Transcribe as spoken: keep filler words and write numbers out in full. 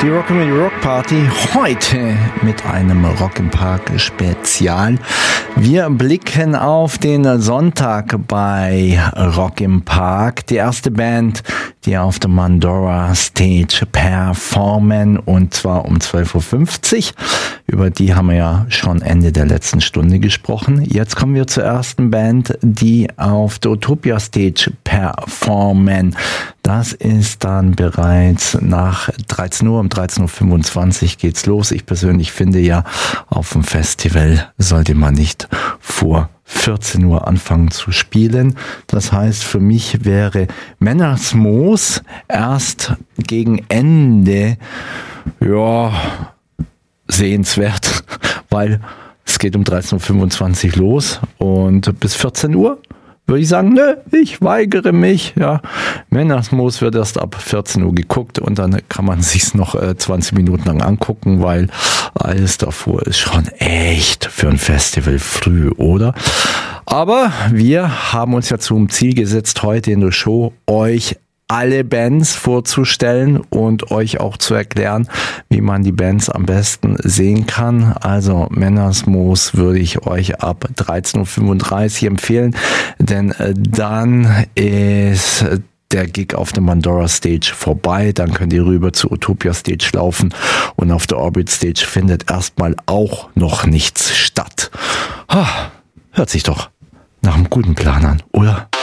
Die Rock'n'Roll Rock Party heute mit einem Rock im Park Spezial. Wir blicken auf den Sonntag bei Rock im Park. Die erste Band, die auf der Mandora Stage performen, und zwar um zwölf Uhr fünfzig. Über die haben wir ja schon Ende der letzten Stunde gesprochen. Jetzt kommen wir zur ersten Band, die auf der Utopia Stage performen. Das ist dann bereits nach dreizehn Uhr, um dreizehn Uhr fünfundzwanzig geht's los. Ich persönlich finde ja, auf dem Festival sollte man nicht vor vierzehn Uhr anfangen zu spielen. Das heißt, für mich wäre Männersmoos erst gegen Ende, ja, sehenswert, weil es geht um dreizehn Uhr fünfundzwanzig los und bis vierzehn Uhr würde ich sagen, nö, ich weigere mich. Ja, Männersmoos wird erst ab vierzehn Uhr geguckt und dann kann man sich's noch äh, zwanzig Minuten lang angucken, weil alles davor ist schon echt für ein Festival früh, oder? Aber wir haben uns ja zum Ziel gesetzt, heute in der Show euch alle Bands vorzustellen und euch auch zu erklären, wie man die Bands am besten sehen kann. Also Männersmoos würde ich euch ab dreizehn Uhr fünfunddreißig empfehlen, denn dann ist der Gig auf der Mandora Stage vorbei. Dann könnt ihr rüber zur Utopia Stage laufen und auf der Orbit Stage findet erstmal auch noch nichts statt. Hört sich doch nach einem guten Plan an, oder?